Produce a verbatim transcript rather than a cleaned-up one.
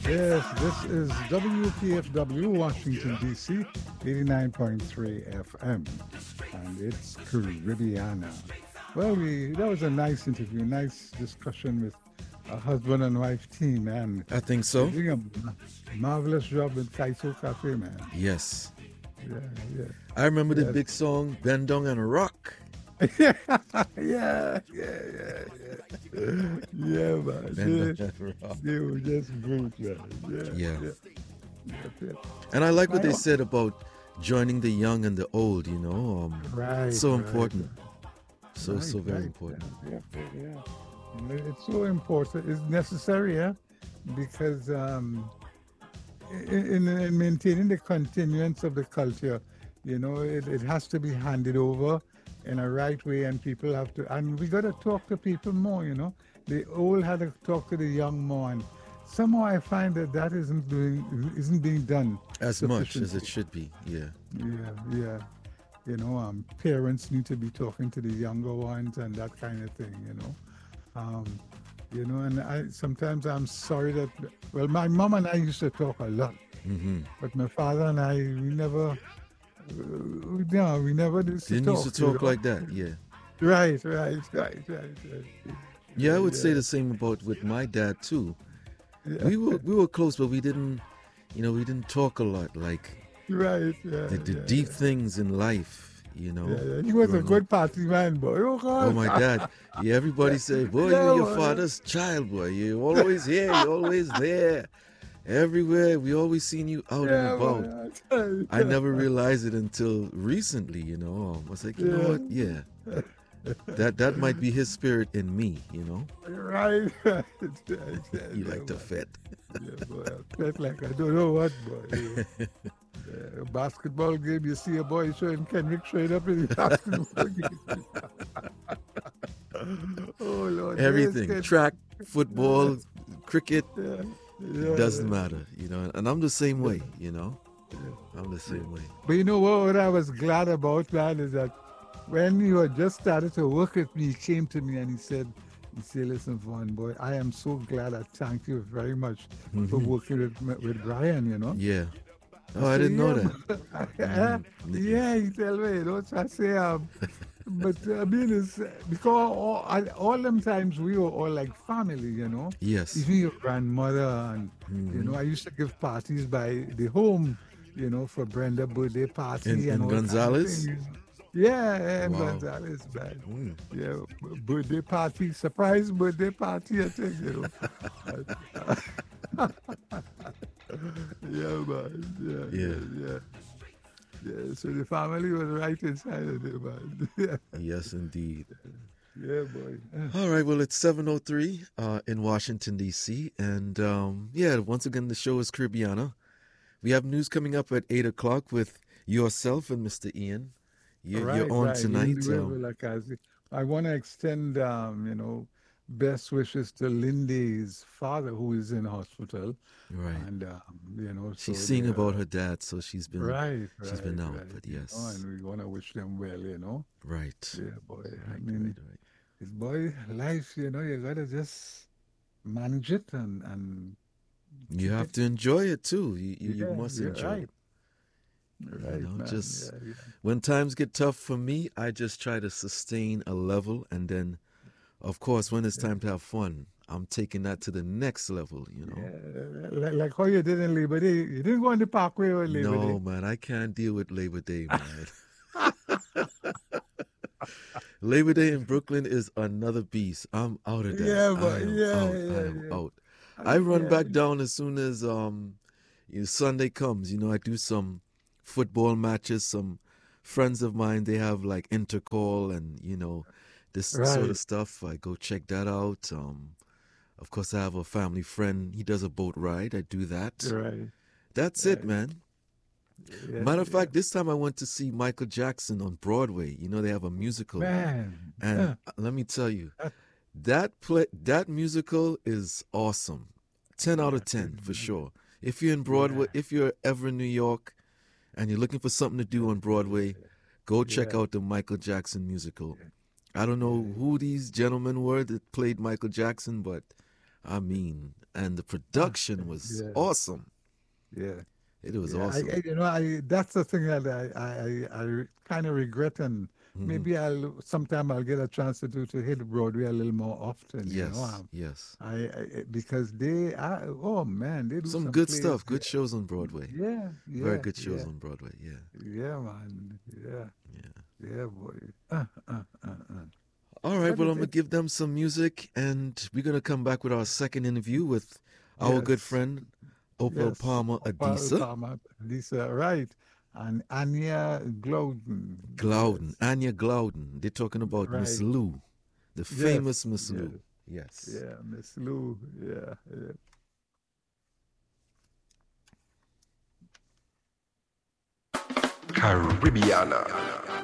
Yes, this is W P F W, Washington, D C, eighty-nine point three F M, and it's Caribbeana. Well, we that was a nice interview, nice discussion with a husband and wife team, and I think they're so. doing a ma- marvelous job with Kaito Cafe, man. Yes. Yeah, yeah, I remember the yes. big song Bend Down and Rock. yeah, yeah, yeah, yeah. Yeah, man. Bend Down They, and Rock. they were just great, man. Yeah. Yeah, yeah. That's it. And I like what My, they said about joining the young and the old, you know. Um, right, so right. important. So, Right, so very right. important. Yeah, yeah, yeah. You know, it's so important. It's necessary, yeah, because um, in, in maintaining the continuance of the culture, you know, it, it has to be handed over in a right way, and people have to, and we got to talk to people more, you know. The old had to talk to the young more, and somehow I find that that isn't doing, isn't being done As much as it sufficiently. should be. Yeah. Yeah, yeah. You know, um, parents need to be talking to the younger ones and that kind of thing, you know. Um, you know, and I sometimes I'm sorry that, well, my mom and I used to talk a lot, Mm-hmm. but my father and I, we never, uh, no, we never used to Didn't used to talk, you talk know. like that. Yeah. Right, right, right, right, right. Yeah, I would say Yeah, the same about with my dad too. yeah, We were we were close, but we didn't, you know, we didn't talk a lot like right, yeah, the, the yeah, deep yeah. things in life, you Yeah, know, yeah. He was a growing up. good party man, boy. Oh, Oh, God. my dad. Yeah, everybody say, boy, you Yeah, your man. father's child, boy. You always here, you always there. Everywhere. We always seen you out and Yeah, about. man. I tell you. I never realized it until recently, you know. I was like, you know Yeah. what? Yeah. That that might be his spirit in me, you know. Right, right, right, right, You yeah, like to man. fit. Yeah, boy. I felt like I don't know what, boy. You know. Yeah, a basketball game, you see a boy showing Kendrick straight up in the basketball game. Oh, Lord, yes, Everything. Ken. Track, Yeah, football, cricket, yeah, it yeah, doesn't man. matter, you know. And I'm the same way, you know. Yeah, I'm the yeah. same way. But you know what, what I was glad about, man, is that when you had just started to work with me, he came to me and he said, he said, listen, Vaughn, boy, I am so glad. I thank you very much for Hmm. working with, with Brian, you know. Yeah. I Oh, I say, didn't know yeah, that. but, Hmm. yeah, he tell me, you know. So I say, um, but uh, I mean, it's uh, because all, all, all them times we were all like family, you know. Yes. Even your grandmother, and you Hmm. know, I used to give parties by the home, you know, for Brenda birthday In party and in all kind of Gonzales. things. Yeah, and Wow. Gonzales, man. Mm. Yeah, b- birthday party, surprise birthday party, I think, you know. Yeah, man. Yeah, Yeah. yeah, yeah. Yeah, so the family was right inside of it, man. Yeah, Yes, indeed. yeah, boy. Uh, All right. Well, it's seven oh three uh, in Washington, D C. And um, yeah, once again, the show is Caribbeana. We have news coming up at eight o'clock with yourself and Mister Ian. You, you're Right, on right. In tonight. the Um, river, like I say, I want to extend, um, you know, best wishes to Lindy's father, who is in hospital, right. and um, you know, She's so seeing they about uh, her dad, so she's been right, she's been right, out. right. But You know, and yes. we want to wish them well, you know. Right. Yeah, boy. I Right, right, mean, right. it's boy life, you know. You gotta just manage it and and You keep have it. to enjoy it too. You, you, you Yeah, must yeah, enjoy it. right. You Right, know, man. just Yeah, yeah. when times get tough for me, I just try to sustain a level. And then, of course, when it's Yeah, time to have fun, I'm taking that to the next level, you know? yeah. Like, like how you did in Labor Day. You didn't go on the parkway on Labor No, Day. man, I can't deal with Labor Day, man. Labor Day in Brooklyn is another beast. I'm out of that. Yeah, I but am yeah, out. I yeah, am yeah. out. Uh, I run yeah, back down as soon as um you know, Sunday comes. You know, I do some football matches. Some friends of mine, they have like intercall and you know this sort of right, stuff. I go check that out. Um, of course, I have a family friend. He does a boat ride. I do that. right, That's it, right. man. Yeah, Matter of yeah. fact, this time I went to see Michael Jackson on Broadway. You know, they have a musical. Man, And uh, uh, let me tell you, uh, that play that musical is awesome. ten out of that's it, ten for man. sure. If you're in Broadway, Yeah, if you're ever in New York and you're looking for something to do on Broadway, go check yeah, out the Michael Jackson musical. I don't yeah, know who these gentlemen were that played Michael Jackson, but I mean, and the production was Yeah, awesome. yeah. It was Yeah, I, awesome. I you know, I that's the thing that I I, I, I kind of regret, and Hmm. maybe I'll sometime I'll get a chance to do to hit Broadway a little more often. You know, Yes, um, yes. I, I because they, I, oh man, they do Some some good plays. stuff, good shows on Broadway. Yeah, Very yeah, good shows yeah, on Broadway. Yeah, yeah, man, yeah, yeah. yeah, boy. Uh, uh, uh, uh. All right, But well, it, I'm gonna it, give them some music, and we're gonna come back with our second interview with our good yes, friend Opal yes, Palmer Pa- Adisa Palmer, Lisa, right, and Anya Glowden, Glowden, yes, Anya Glowden. They're talking about Miss right, Lou, the famous yes, Miss yes. Lou. Yes. Yeah, Miss Lou. Yeah, yeah. Caribbeana.